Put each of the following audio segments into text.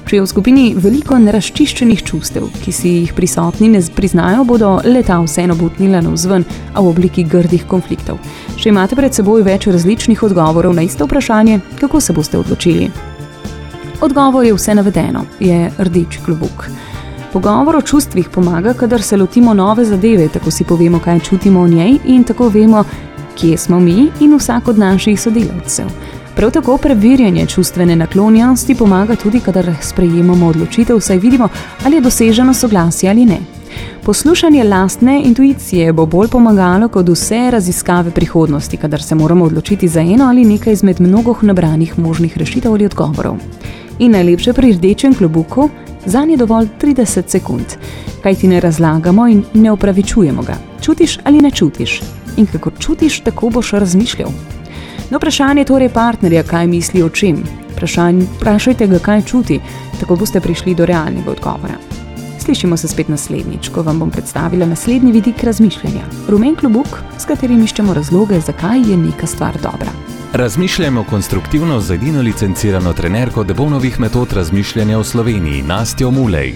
Če je v skupini veliko nerazčiščenih čustev, ki si jih prisotni ne priznajo, bodo leta vseeno butnila navzven, a v obliki grdih konfliktov. Če imate pred seboj več različnih odgovorov na isto vprašanje, kako se boste odločili? Odgovor je vse navedeno, je rdeč klobuk. Pogovor o čustvih pomaga, kadar se lotimo nove zadeve, tako si povemo, kaj čutimo o njej in tako vemo, kje smo mi in vsak od naših sodelavcev. Prav tako preverjanje čustvene naklonjenosti pomaga tudi, kadar sprejemamo odločitev, saj vidimo, ali je doseženo soglasje ali ne. Poslušanje lastne intuicije bo bolj pomagalo kot vse raziskave prihodnosti, kadar se moramo odločiti za eno ali nekaj izmed mnogo nabranih možnih rešitev ali odgovorov. In najlepše pri rdečem klobuku, zanj je dovolj 30 sekund, kaj ti ne razlagamo in ne opravičujemo ga. Čutiš ali ne čutiš? In kako čutiš, tako boš razmišljal. No, vprašanje torej partnerja, kaj misli o čem. Vprašajte ga, kaj čuti, tako boste prišli do realnega odgovora. Slišimo se spet naslednjič, ko vam bom predstavila naslednji vidik razmišljanja. Rumen klobuk, s katerim iščemo razloge, zakaj je neka stvar dobra. Razmišljajmo konstruktivno z edino licencirano trenerko Debonovih metod razmišljanja v Sloveniji, Nastjo Mulej.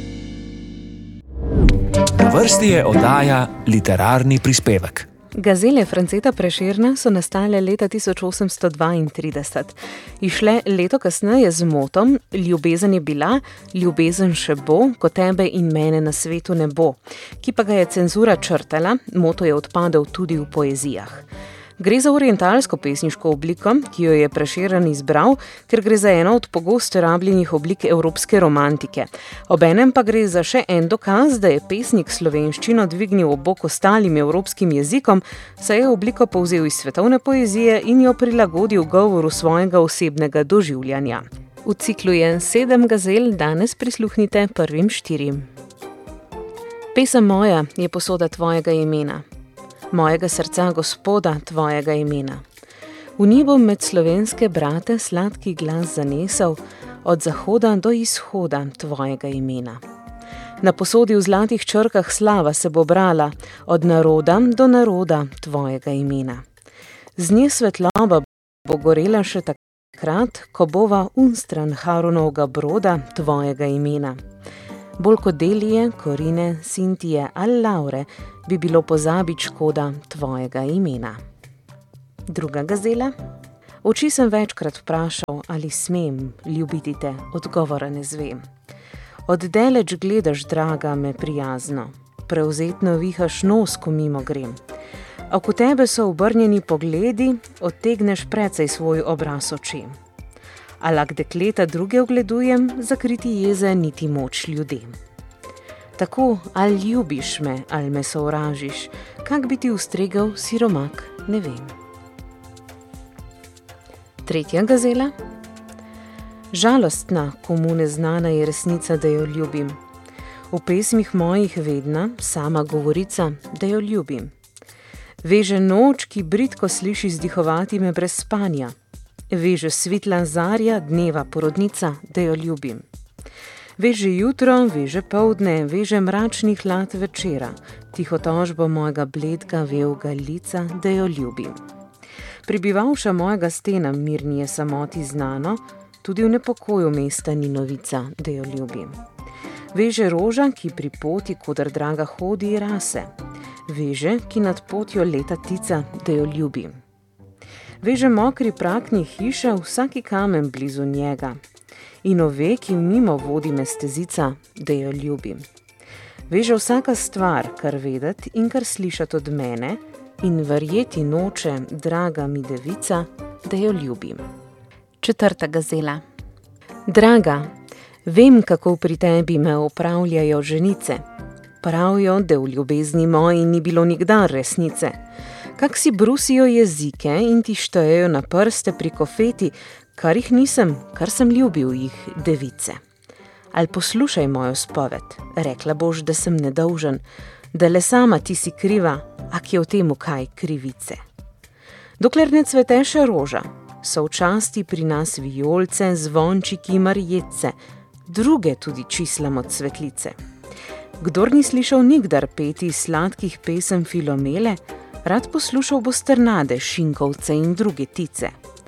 Na vrsti je oddaja Literarni prispevek. Gazele Franceta Prešerna so nastale leta 1832. Išle leto kasneje z motom Ljubezen je bila, ljubezen še bo, ko tebe in mene na svetu ne bo, ki pa ga je cenzura črtala, moto je odpadel tudi v poezijah. Gre za orientalsko pesniško obliko, ki jo je Prešeren izbral, ker gre za eno od pogosto rabljenih oblik evropske romantike. Obenem pa gre za še en dokaz, da je pesnik slovenščino dvignil ob bok ostalim evropskim jezikom, saj je obliko povzel iz svetovne poezije in jo prilagodil govoru svojega osebnega doživljanja. V ciklu je 7 gazel, danes prisluhnite prvim 4. Pesem moja je posoda tvojega imena. Mojega srca Gospoda tvojega imena. V njih bom med slovenske brate sladki glas zanesel, od zahoda do izhoda tvojega imena. Na posodi v zlatih črkah slava se bo brala, od naroda do naroda tvojega imena. Z nje svetloba bo gorela še takrat, ko bova unstran Haronovga broda tvojega imena. Bolj kot Delije, Korine, Sintije ali Laure bi bilo pozabiti škoda tvojega imena. Druga gazela. Oči sem večkrat vprašal, ali smem ljubiti te, odgovora ne zvem. Oddaleč gledaš, draga, me prijazno, prevzetno vihaš nos, ko mimo grem. A ko tebe so obrnjeni pogledi, odtegneš precej svoj obraz očem. Alak dekleta druge ogledujem, zakriti jeze niti moč ljudem. Tako, ali ljubiš me, ali me sovražiš, kak bi ti ustregel siromak, ne vem. Tretja gazela. Žalostna, komu neznana je resnica, da jo ljubim. V pesmih mojih vedna, sama govorica, da jo ljubim. Veže noč, ki bridko sliši zdihovati me brez spanja. Veže svitla zarja, dneva porodnica, da jo ljubim. Veže jutro, veže poldne, veže mračni hlad večera, tiho tožbo mojega bledga veoga lica, da jo ljubim. Pribivalša mojega stena mirni je samoti znano, tudi v nepokoju mesta ni novica, da jo ljubim. Veže roža, ki pri poti, kodar draga hodi, rase. Veže, ki nad potjo leta tica, da jo ljubim. Veže mokri prakni hiša, vsaki kamen blizu njega. In ove, ki mimo vodi me stezica, da jo ljubim. Veže vsaka stvar, kar vedet in kar slišat od mene, in verjeti noče, draga mi devica, da jo ljubim. Četrta gazela. Draga, vem, kako pri tebi me opravljajo ženice. Pravijo, da v ljubezni moji ni bilo nikdar resnice. Kak si brusijo jezike in ti štejejo na prste pri kofeti, kar jih nisem, kar sem ljubil jih, device. Al poslušaj mojo spoved, rekla boš, da sem nedolžen, da le sama ti si kriva, ak je v temu kaj krivice. Dokler ne cvete še roža, so včasti pri nas vijolce, zvončiki, marjece, druge tudi čislam od cvetlice. Kdor ni slišal nikdar peti sladkih pesem Filomele, rad poslušal bo strnade, šinkovce in druge tice.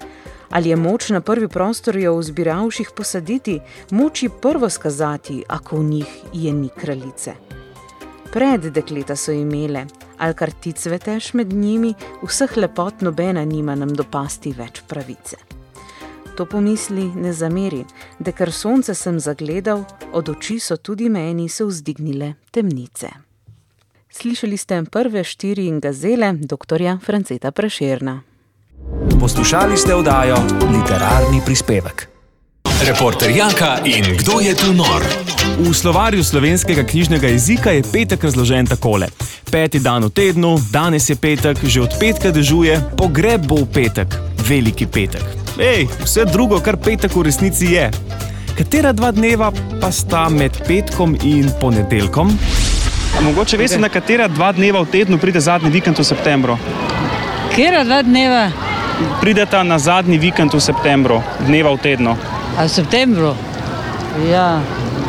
Ali je moč na prvi prostorju vzbiravših posaditi, moči prvo skazati, ako v njih je ni kraljice. Pred dekleta so imele, ali kar ti cveteš med njimi, vseh lepot nobena nima nam dopasti več pravice. To pomisli ne zameri, da ker sonce sem zagledal, od oči so tudi meni se vzdignile temnice. Slišali ste prve 4 gazele doktorja Franceta Prešerna. Poslušali ste oddajo Literarni prispevek. Reporter Janka in Kdo je tu nor? V slovarju slovenskega knjižnega jezika je petek razložen takole. 5. dan v tednu, danes je petek, že od petka dežuje, pogreb bo v petek, veliki petek. Vse drugo, kar petek v resnici je. Katera 2 dneva pa sta med petkom in ponedeljkom? Mogoče veste, na katera 2 dneva v tednu pride zadnji vikend v septembru? Katera 2 dneva? Prideta na zadnji vikend v septembru, dneva v tednu. A v septembru? Ja,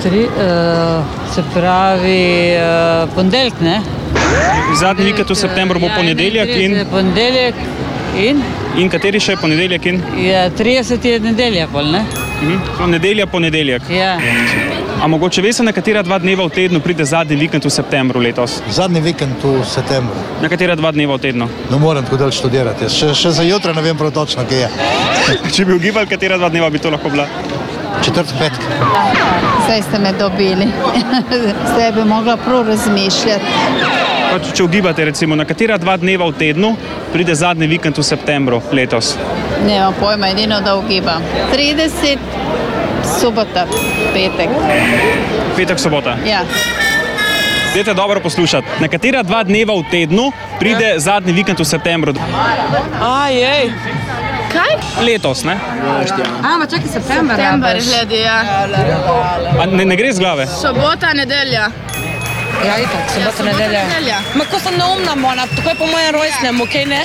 se pravi ponedeljek, ne? Zadnji vikend v septembru bo ponedeljek in... Ponedeljek in? In kateri še je ponedeljek in? Ja, 30 je nedelja pol, ne? Nedelja, ponedeljek. Ja. A mogoče veste, na katera 2 dneva v tednu pride zadnji vikend v septembru letos? Zadnji vikend v septembru. Na katera 2 dneva v tednu? Ne morem tako dalj študirati. Še za jutra ne vem prav točno, kje je. Če bi ugibali, katera 2 dneva bi to lahko bila? Četrtek, petek. Zdaj ste me dobili. Zdaj bi mogla prav razmišljati. Če ugibate, recimo, na katera 2 dneva v tednu pride zadnji vikend v septembru letos? Nema pojma, edino da ugibam. 30, sobota, petek. Petek, sobota? Ja. Dajte dobro poslušati. Na katera 2 dneva v tednu pride zadnji vikend v septembru? Ajej. Kaj? Letos, ne? Čakaj, september, gledi, ja. A ne gre z glave? Sobota, nedelja. Ja, itak, sobota, nedelja. Ma ko sem neumna, Mona, tako je po mojem rojstnemu, okej, ne?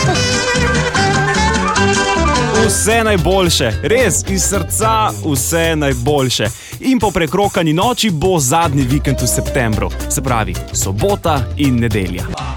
Vse najboljše, res, iz srca vse najboljše. In po prekrokani noči bo zadnji vikend v septembru, se pravi sobota in nedelja.